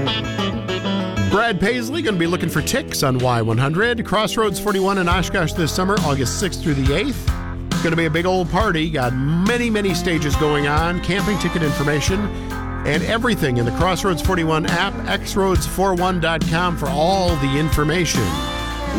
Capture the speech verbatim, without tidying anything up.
Brad Paisley going to be looking for ticks on Y one hundred. Crossroads forty-one in Oshkosh this summer, August sixth through the eighth. It's going to be a big old party. Got many, many stages going on. Camping ticket information and everything in the Crossroads forty-one app, x roads forty-one dot com for all the information.